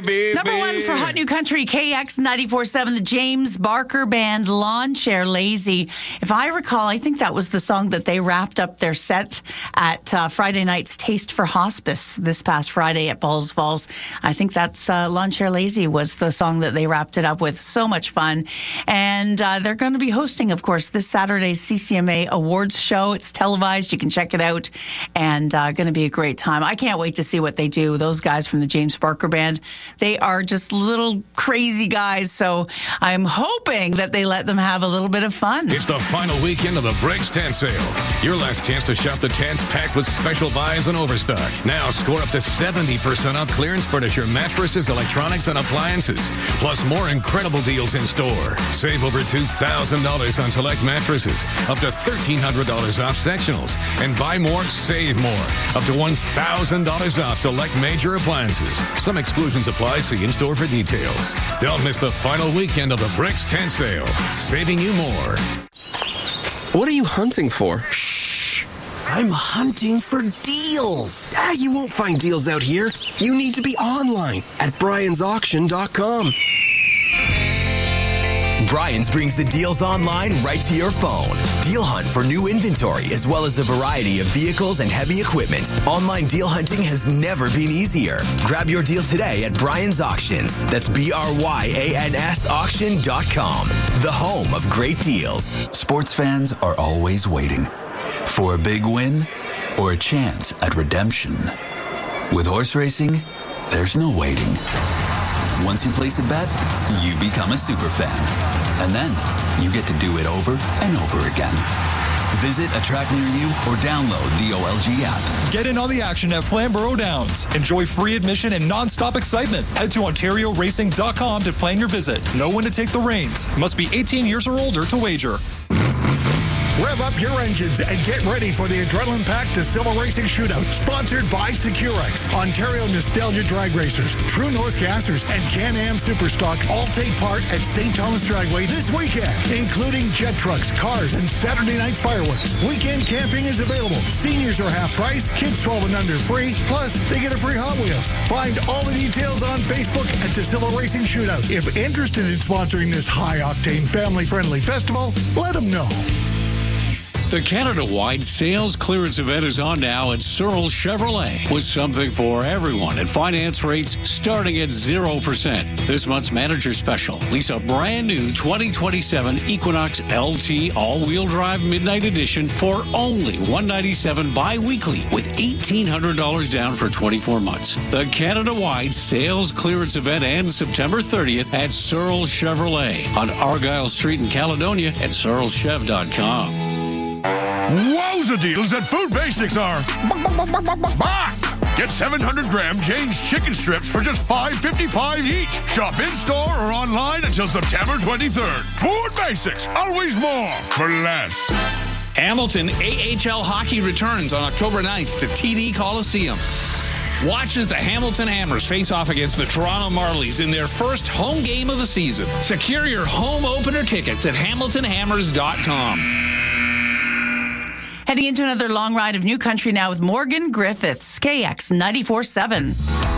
baby. Number one for Hot New Country, KX 94.7, the James Barker Band, Lawn Chair Lazy. If I recall, I think that was the song that they wrapped up their set at Friday night's Taste for Hospice this past Friday at Balls Falls. I think that's Lawn Chair Lazy was the song that they wrapped it up with. So much fun. And they're going to be hosting, of course, this Saturday's CCMA Awards show. It's televised. You can check it out. And going to be a great time. I can't wait to see what they do. Those guys from the James Barker Band, they are just little crazy guys. So I'm hoping that they let them have a little bit of fun. It's the final weekend of the Bricks Tent Sale. Your last chance to shop the tents packed with special buys and overstock. Now score up to 70% off clearance furniture, mattresses, electronics, and appliances. Plus more incredible deals in store. Save over $2,000 on select mattresses. Up to $1,300 off sectionals. And buy more, save more. Up to $1,000 off select major appliances. Some exclusions apply. See in-store for details. Don't miss the final weekend of the Bricks Tent Sale. Saving you more. What are you hunting for? Shh! I'm hunting for deals. You won't find deals out here. You need to be online at briansauction.com. Brian's brings the deals online right to your phone. Deal hunt for new inventory as well as a variety of vehicles and heavy equipment. Online deal hunting has never been easier. Grab your deal today at Brian's Auctions. That's BRYANS auction.com. The home of great deals. Sports fans are always waiting for a big win or a chance at redemption. With horse racing, there's no waiting. Once you place a bet, you become a super fan. And then you get to do it over and over again. Visit a track near you or download the OLG app. Get in on the action at Flamborough Downs. Enjoy free admission and non-stop excitement. Head to OntarioRacing.com to plan your visit. Know when to take the reins. Must be 18 years or older to wager. Rev up your engines and get ready for the adrenaline-packed DeSilva Racing Shootout, sponsored by Securex. Ontario Nostalgia Drag Racers, True North Gassers, and Can-Am Superstock all take part at St. Thomas Dragway this weekend, including jet trucks, cars, and Saturday night fireworks. Weekend camping is available. Seniors are half price, kids 12 and under free, plus they get a free Hot Wheels. Find all the details on Facebook at DeSilva Racing Shootout. If interested in sponsoring this high-octane, family-friendly festival, let them know. The Canada-wide sales clearance event is on now at Searle Chevrolet, with something for everyone at finance rates starting at 0%. This month's manager special, lease a brand new 2027 Equinox LT all-wheel drive Midnight Edition for only $197 bi-weekly with $1,800 down for 24 months. The Canada-wide sales clearance event ends September 30th at Searle Chevrolet on Argyle Street in Caledonia at searlechev.com. Wowza deals at Food Basics are back! Get 700-gram Jane's chicken strips for just $5.55 each. Shop in-store or online until September 23rd. Food Basics, always more for less. Hamilton AHL hockey returns on October 9th to TD Coliseum. Watch as the Hamilton Hammers face off against the Toronto Marlies in their first home game of the season. Secure your home opener tickets at hamiltonhammers.com. Heading into another long ride of New Country now with Morgan Griffiths, KX 94.7.